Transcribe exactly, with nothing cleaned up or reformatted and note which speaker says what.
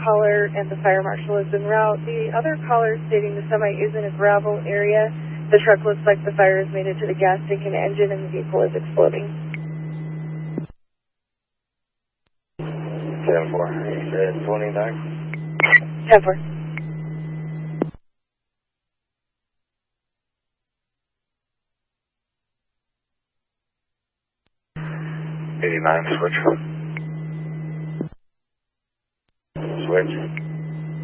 Speaker 1: caller and the fire marshal is en route. The other caller stating the semi is in a gravel area. The truck looks like the fire has made it to the gas tank and engine and the vehicle is exploding.
Speaker 2: ten four, you said twenty-nine?
Speaker 1: ten four.
Speaker 2: eighty-nine, switch. Switch.